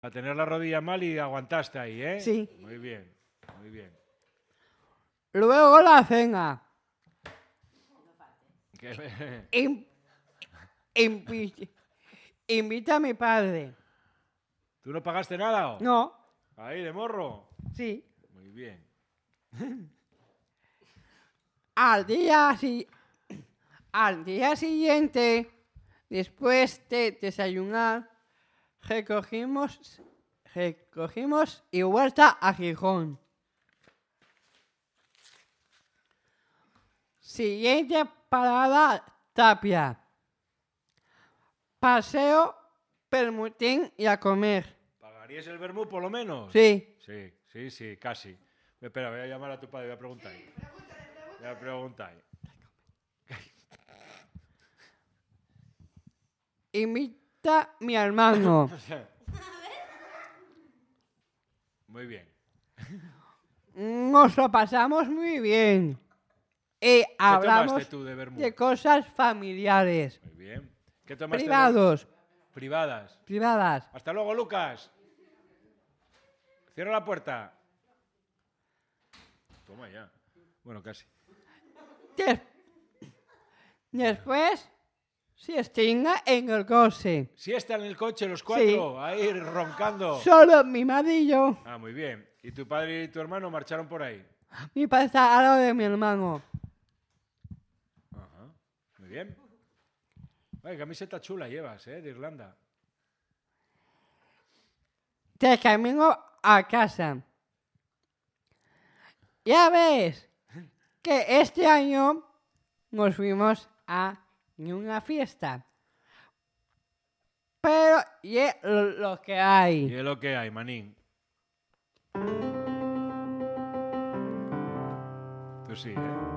A tener la rodilla mal y aguantaste ahí, ¿eh? Sí. Muy bien, muy bien. Luego la cena. Invita a mi padre. ¿Tú no pagaste nada? No. Ahí, de morro. Sí. Muy bien. Al día siguiente, después de desayunar, recogimos y vuelta a Gijón. Siguiente parada, Tapia. Paseo, Permutín y a comer. ¿Pagarías el vermú por lo menos? Sí. Sí, casi. Espera, voy a llamar a tu padre, voy a preguntar. Voy a preguntar. Invita a mi hermano. Muy bien. Nos lo pasamos muy bien. Y hablamos tú de vermú? de cosas familiares. Muy bien. ¿Qué tomaste? Privados. Privadas. Hasta luego, Lucas. Cierra la puerta. Toma ya. Bueno, casi. Después se extinga en el coche. Siesta en el coche los cuatro, Sí. ahí roncando. Solo mi madre y yo. Ah, muy bien. ¿Y tu padre y tu hermano marcharon por ahí? Mi padre está al lado de mi hermano. Ajá. Muy bien. Ay, camiseta chula llevas, de Irlanda. De camino a casa. Ya ves que este año nos fuimos a una fiesta. Pero y es lo que hay. Y es lo que hay, manín. Tú sí,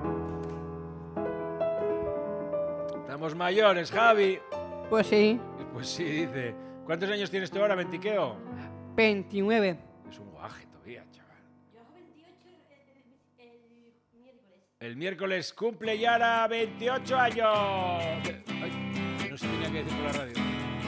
Estamos mayores, Javi. Pues sí, Pues sí, dice. ¿Cuántos años tienes tú ahora, Ventiqueo? 29. Es un guaje todavía, chaval. Yo hago 28 el miércoles. El miércoles cumple Yara 28 años. Ay, que no se tenía que decir por la radio.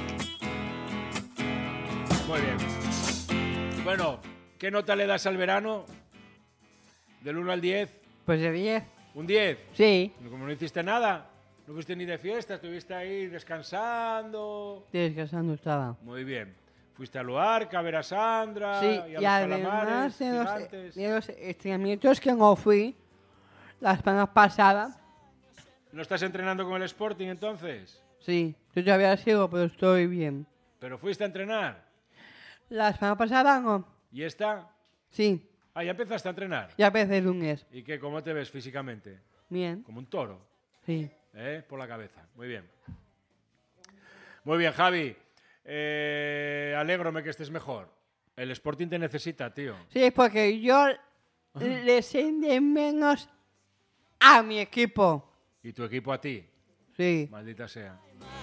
Muy bien. Bueno, ¿qué nota le das al verano? Del 1 al 10. Pues de 10. ¿Un 10? Sí, Como no hiciste nada, no fuiste ni de fiesta, estuviste ahí descansando. descansando estaba. Muy bien. Fuiste a Luarca a ver a Sandra Sí, y a y los además calamares gigantes. de los entrenamientos que no fui la semana pasada. ¿No estás entrenando con el Sporting entonces? Sí, yo todavía sigo, pero estoy bien. ¿Pero fuiste a entrenar? La semana pasada no. ¿Y esta? Sí, Ah, ya empezaste a entrenar. ya empecé el lunes. ¿Y qué? ¿Cómo te ves físicamente? Bien, Como un toro, sí. Por la cabeza. Muy bien. Muy bien, Javi. Alégrome que estés mejor. El Sporting te necesita, tío. Sí, porque yo le sé de menos a mi equipo. ¿Y tu equipo a ti? Sí. Maldita sea.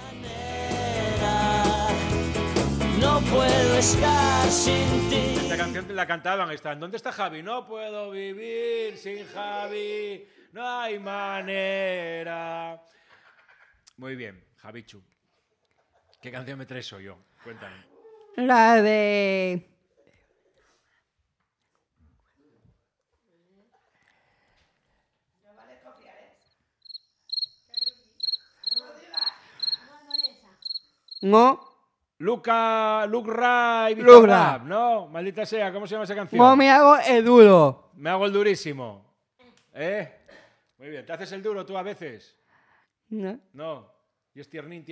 No puedo estar sin ti. Esta canción te la cantaban. Están. ¿Dónde está Javi? No puedo vivir sin Javi. No hay manera. Muy bien, Javichu. ¿Qué canción me traes hoy yo? Cuéntame. La de... No, Luke Ray, Luke Ray. ¿no? Maldita sea, ¿cómo se llama esa canción? no me hago el duro. Me hago el durísimo. Muy bien, ¿te haces el duro tú a veces? No. No. Y es tiernín.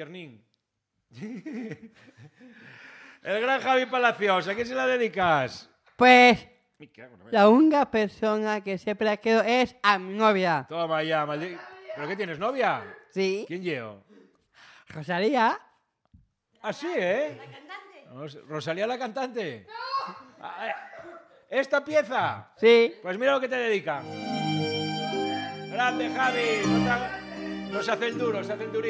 El gran Javi Palacios, ¿a quién se la dedicas? Pues Me cago en la la única persona que siempre la quiero es a mi novia. Toma ya, maldito. ¿Pero qué tienes, novia? Sí, ¿Quién llevo? Rosalía. Ah, sí, La cantante. ¿Rosalía la cantante? ¡No! ¿Esta pieza? Sí. Pues mira lo que te dedica. Grande, Javi. No se hace el duro, se hace el durísimo.